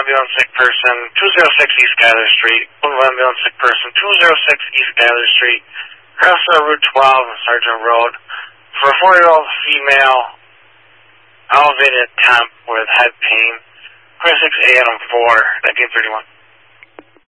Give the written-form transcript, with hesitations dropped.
ambulance sick person, 206 East Schuyler Street. Mobile ambulance sick person, 206 East Schuyler Street. Cross Route 12 on Sergeant Road. For a 40-year-old female, elevated temp with head pain. 26 A.M. 4, 1931.